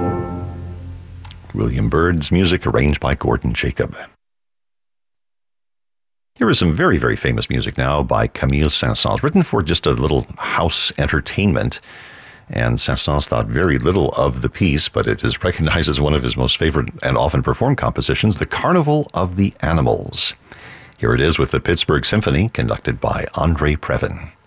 William Byrd's music arranged by Gordon Jacob. Here is some very, very famous music now by Camille Saint-Saëns, written for just a little house entertainment. And Saint-Saëns thought very little of the piece, but it is recognized as one of his most favorite and often performed compositions, The Carnival of the Animals. Here it is with the Pittsburgh Symphony, conducted by Andre Previn.